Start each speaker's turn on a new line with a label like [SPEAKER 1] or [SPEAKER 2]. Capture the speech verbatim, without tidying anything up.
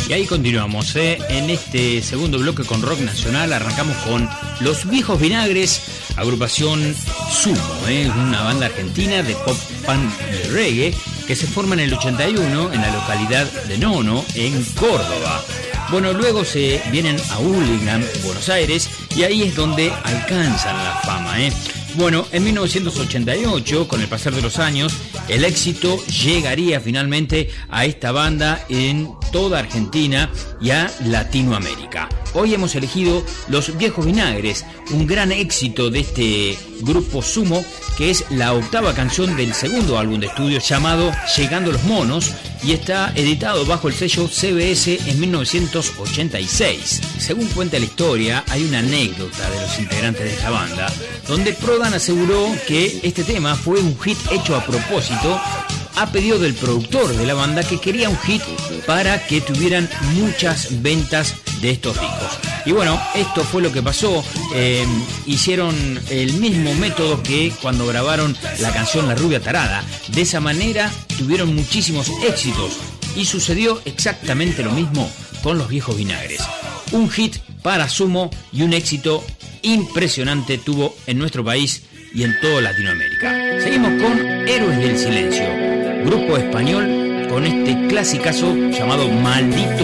[SPEAKER 1] Y ahí continuamos, ¿eh? En este segundo bloque con rock nacional arrancamos con Los Viejos Vinagres, agrupación Sumo, ¿eh? Una banda argentina de pop, punk y reggae que se forma en el ochenta y uno en la localidad de Nono, en Córdoba. Bueno, luego se vienen a Hurlingham, Buenos Aires, y ahí es donde alcanzan la fama, ¿eh? Bueno, en mil novecientos ochenta y ocho, con el pasar de los años, el éxito llegaría finalmente a esta banda en toda Argentina y a Latinoamérica. Hoy hemos elegido Los Viejos Vinagres, un gran éxito de este grupo Sumo, que es la octava canción del segundo álbum de estudio llamado Llegando los Monos, y está editado bajo el sello C B S en mil novecientos ochenta y seis. Según cuenta la historia, hay una anécdota de los integrantes de esta banda, donde Prodan aseguró que este tema fue un hit hecho a propósito, a pedido del productor de la banda, que quería un hit para que tuvieran muchas ventas de estos discos. Y bueno, esto fue lo que pasó. Eh, hicieron el mismo método que cuando grabaron la canción La Rubia Tarada. De esa manera tuvieron muchísimos éxitos, y sucedió exactamente lo mismo con Los Viejos Vinagres. Un hit para Sumo y un éxito impresionante tuvo en nuestro país y en toda Latinoamérica. Seguimos con Héroes del Silencio, grupo español, con este clasicazo llamado Maldito